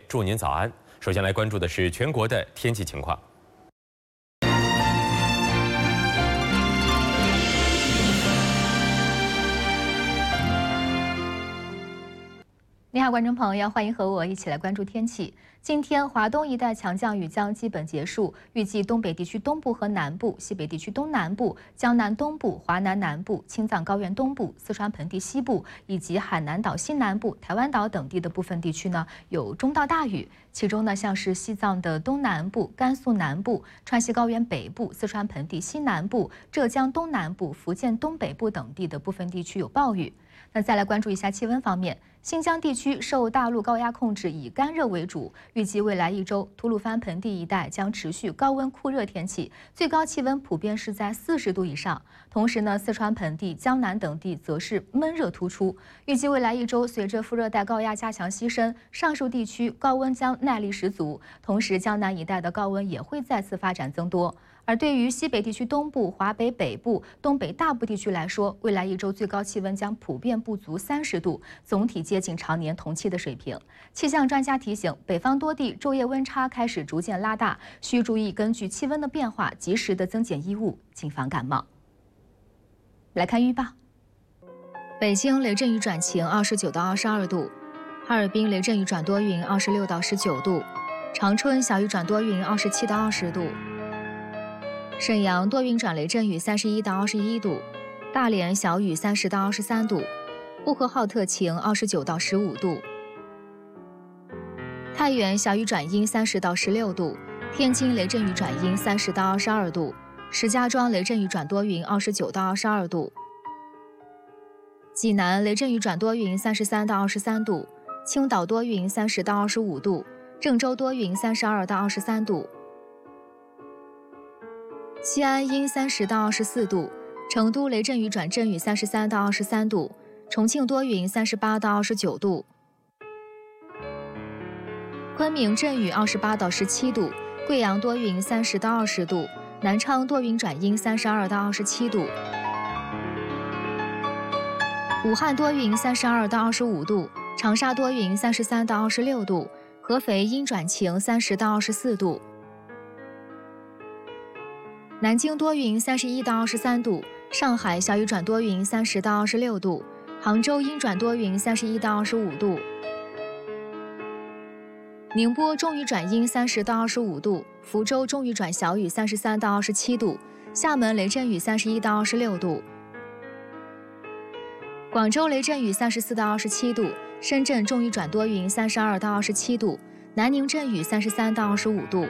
祝您早安。首先来关注的是全国的天气情况。 你好，观众朋友，欢迎和我一起来关注天气。今天华东一带强降雨将基本结束，预计东北地区东部和南部、西北地区东南部、江南东部、华南南部、青藏高原东部、四川盆地西部以及海南岛西南部、台湾岛等地的部分地区呢有中到大雨，其中呢像是西藏的东南部、甘肃南部、川西高原北部、四川盆地西南部、浙江东南部、福建东北部等地的部分地区有暴雨。那再来关注一下气温方面。 新疆地区受大陆高压控制，以干热为主。预计未来1周，吐鲁番盆地一带将持续高温酷热天气，最高气温普遍是在40度以上。同时呢，四川盆地、江南等地则是闷热突出。预计未来1周，随着副热带高压加强西伸，上述地区高温将耐力十足，同时江南一带的高温也会再次发展增多。 而对于西北地区东部、华北北部、东北大部地区来说，未来1周最高气温将普遍不足30度，总体接近常年同期的水平。气象专家提醒，北方多地昼夜温差开始逐渐拉大，需注意根据气温的变化，及时的增减衣物，谨防感冒。来看预报：北京雷阵雨转晴，29到22度；哈尔滨雷阵雨转多云，26到19度；长春小雨转多云，27到20度。 沈阳多云转雷阵雨，31到21度；大连小雨，30到23度；呼和浩特晴，29到15度；太原小雨转阴，30到16度；天津雷阵雨转阴，30到22度；石家庄雷阵雨转多云，29到22度；济南雷阵雨转多云，33到23度；青岛多云，30到25度；郑州多云，32到23度。 西安阴30到24度，成都雷阵雨转阵雨33到23度，重庆多云38到29度，昆明阵雨28到17度，贵阳多云30到20度，南昌多云转阴32到27度，武汉多云32到25度，长沙多云33到26度，合肥阴转晴30到24度。 南京多云31到23度，上海小雨转多云30到26度，杭州阴转多云31到25度，宁波中雨转阴30到25度，福州中雨转小雨33到27度，厦门雷阵雨31到26度，广州雷阵雨34到27度，深圳中雨转多云32到27度，南宁阵雨33到25度。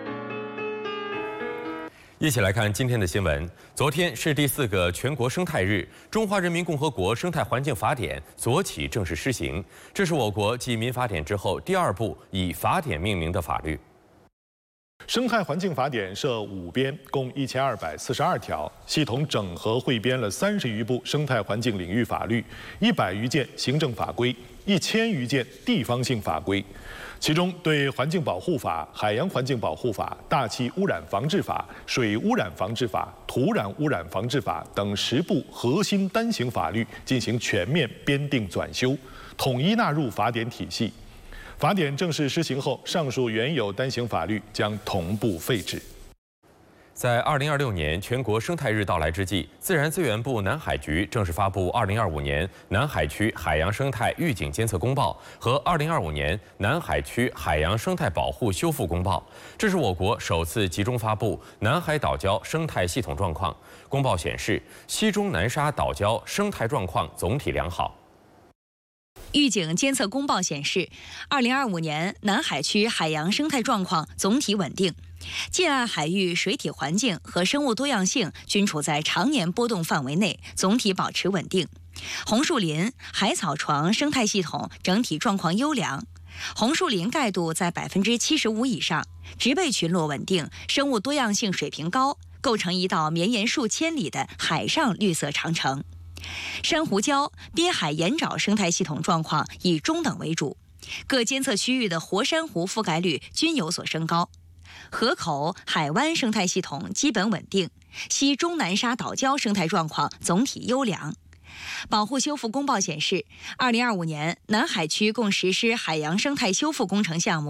一起来看今天的新闻。昨天是第4个全国生态日，《中华人民共和国生态环境法典》昨起正式施行。这是我国继民法典之后第2部以法典命名的法律。 生态环境法典设5编，共1242条，系统整合汇编了30余部生态环境领域法律，100余件行政法规，1000余件地方性法规。 其中，对环境保护法、海洋环境保护法、大气污染防治法、水污染防治法、土壤污染防治法等10部核心单行法律进行全面编订纂修，统一纳入法典体系。法典正式施行后，上述原有单行法律将同步废止。 在2026年全国生态日到来之际，自然资源部南海局正式发布2025年南海区海洋生态预警监测公报和2025年南海区海洋生态保护修复公报。这是我国首次集中发布南海岛礁生态系统状况。公报显示，西中南沙岛礁生态状况总体良好。 预警监测公报显示，2025年南海区海洋生态状况总体稳定。 近岸海域水体环境和生物多样性均处在常年波动范围内，总体保持稳定。红树林、海草床生态系统整体状况优良，红树林盖度在75%以上，植被群落稳定，生物多样性水平高，构成一道绵延数千里的海上绿色长城。珊瑚礁、滨海盐沼生态系统状况以中等为主，各监测区域的活珊瑚覆盖率均有所升高。 河口、海湾生态系统基本稳定，西中南沙岛礁生态状况总体优良。保护修复公报显示，2025年南海区共实施海洋生态修复工程项目